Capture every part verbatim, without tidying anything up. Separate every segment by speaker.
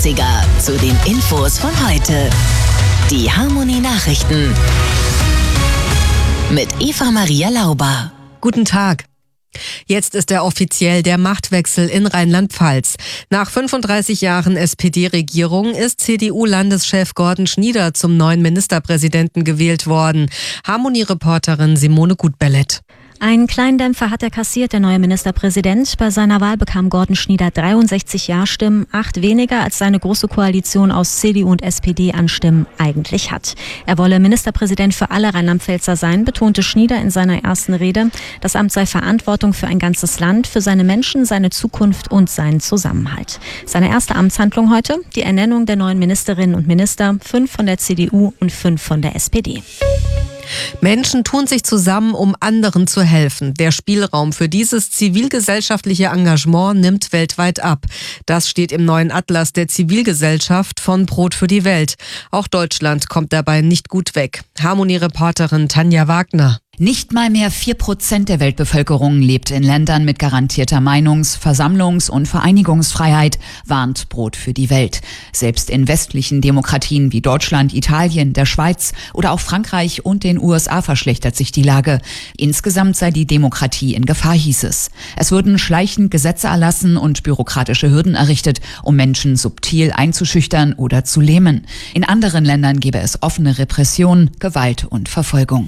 Speaker 1: achtziger zu den Infos von heute. Die Harmonie Nachrichten mit Eva Maria Lauber.
Speaker 2: Guten Tag. Jetzt ist er offiziell der Machtwechsel in Rheinland-Pfalz. Nach fünfunddreißig Jahren S P D-Regierung ist C D U-Landeschef Gordon Schnieder zum neuen Ministerpräsidenten gewählt worden. Harmonie-Reporterin Simone Gutbellett.
Speaker 3: Einen kleinen Dämpfer hat er kassiert, der neue Ministerpräsident. Bei seiner Wahl bekam Gordon Schnieder dreiundsechzig Ja-Stimmen, acht weniger als seine große Koalition aus C D U und S P D an Stimmen eigentlich hat. Er wolle Ministerpräsident für alle Rheinland-Pfälzer sein, betonte Schnieder in seiner ersten Rede. Das Amt sei Verantwortung für ein ganzes Land, für seine Menschen, seine Zukunft und seinen Zusammenhalt. Seine erste Amtshandlung heute, die Ernennung der neuen Ministerinnen und Minister, fünf von der C D U und fünf von der S P D.
Speaker 2: Menschen tun sich zusammen, um anderen zu helfen. Der Spielraum für dieses zivilgesellschaftliche Engagement nimmt weltweit ab. Das steht im neuen Atlas der Zivilgesellschaft von Brot für die Welt. Auch Deutschland kommt dabei nicht gut weg. Harmonie-Reporterin Tanja Wagner.
Speaker 4: Nicht mal mehr vier Prozent der Weltbevölkerung lebt in Ländern mit garantierter Meinungs-, Versammlungs- und Vereinigungsfreiheit, warnt Brot für die Welt. Selbst in westlichen Demokratien wie Deutschland, Italien, der Schweiz oder auch Frankreich und den U S A verschlechtert sich die Lage. Insgesamt sei die Demokratie in Gefahr, hieß es. Es würden schleichend Gesetze erlassen und bürokratische Hürden errichtet, um Menschen subtil einzuschüchtern oder zu lähmen. In anderen Ländern gäbe es offene Repression, Gewalt und Verfolgung.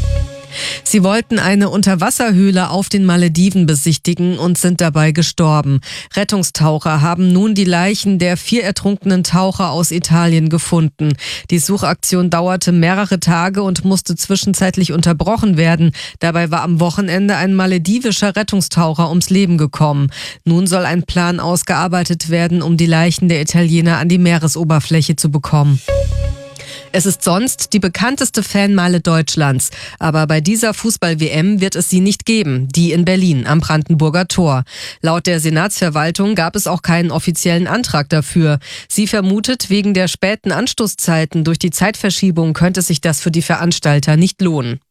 Speaker 2: Sie wollten eine Unterwasserhöhle auf den Malediven besichtigen und sind dabei gestorben. Rettungstaucher haben nun die Leichen der vier ertrunkenen Taucher aus Italien gefunden. Die Suchaktion dauerte mehrere Tage und musste zwischenzeitlich unterbrochen werden. Dabei war am Wochenende ein maledivischer Rettungstaucher ums Leben gekommen. Nun soll ein Plan ausgearbeitet werden, um die Leichen der Italiener an die Meeresoberfläche zu bekommen. Es ist sonst die bekannteste Fanmeile Deutschlands. Aber bei dieser Fußball-W M wird es sie nicht geben, die in Berlin am Brandenburger Tor. Laut der Senatsverwaltung gab es auch keinen offiziellen Antrag dafür. Sie vermutet, wegen der späten Anstoßzeiten durch die Zeitverschiebung könnte sich das für die Veranstalter nicht lohnen.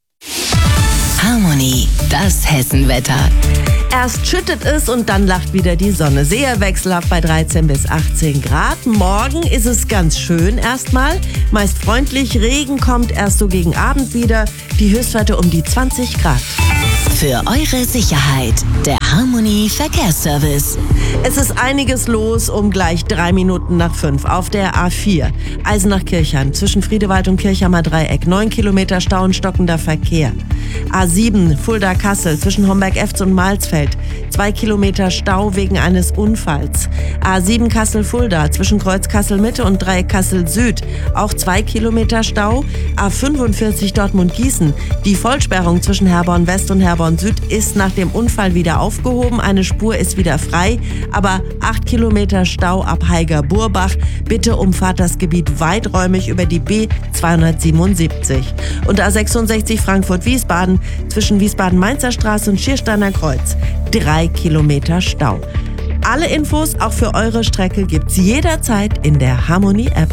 Speaker 1: Harmonie, das Hessenwetter.
Speaker 5: Erst schüttet es und dann lacht wieder die Sonne. Sehr wechselhaft bei dreizehn bis achtzehn Grad. Morgen ist es ganz schön erstmal. Meist freundlich. Regen kommt erst so gegen Abend wieder. Die Höchstwerte um die zwanzig Grad.
Speaker 1: Für eure Sicherheit, der Harmonie Verkehrsservice.
Speaker 5: Es ist einiges los um gleich drei Minuten nach fünf auf der A vier. Eisenach-Kirchheim zwischen Friedewald und Kirchheimer Dreieck. Neun Kilometer Stau und stockender Verkehr. A sieben Fulda-Kassel zwischen Homberg-Efz und Malsfeld. Zwei Kilometer Stau wegen eines Unfalls. A sieben Kassel-Fulda zwischen Kreuz Kassel-Mitte und Dreieck Kassel-Süd. Auch zwei Kilometer Stau. A fünfundvierzig Dortmund-Gießen. Die Vollsperrung zwischen Herborn-West und Herborn-Süd ist nach dem Unfall wieder aufgehoben. Eine Spur ist wieder frei. Aber acht Kilometer Stau ab Haiger-Burbach. Bitte umfahrt das Gebiet weiträumig über die B zweihundertsiebenundsiebzig. Und A sechsundsechzig Frankfurt-Wiesbaden zwischen Wiesbaden-Mainzer Straße und Schiersteiner Kreuz. Drei Kilometer Stau. Alle Infos auch für eure Strecke gibt's jederzeit in der Harmonie-App.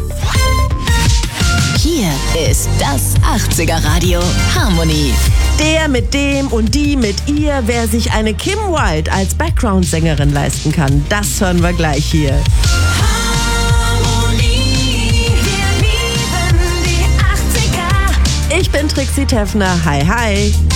Speaker 1: Hier ist das achtziger Radio Harmonie.
Speaker 5: Der mit dem und die mit ihr, wer sich eine Kim Wilde als Background-Sängerin leisten kann, das hören wir gleich hier.
Speaker 6: Harmonie, wir lieben die achtziger.
Speaker 5: Ich bin Trixie Teffner. Hi, hi.